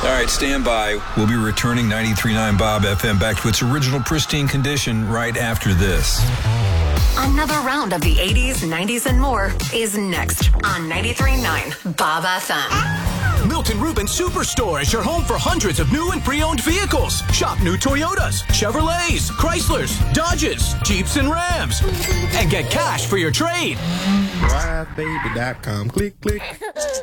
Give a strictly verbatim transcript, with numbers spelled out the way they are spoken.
All right, stand by. We'll be returning ninety-three point nine Bob F M back to its original pristine condition right after this. Another round of the eighties, nineties, and more is next on ninety-three point nine Bob F M. Milton Rubin Superstore is your home for hundreds of new and pre-owned vehicles. Shop new Toyotas, Chevrolets, Chryslers, Dodges, Jeeps, and Rams. And get cash for your trade. Drive baby dot com. Click, click.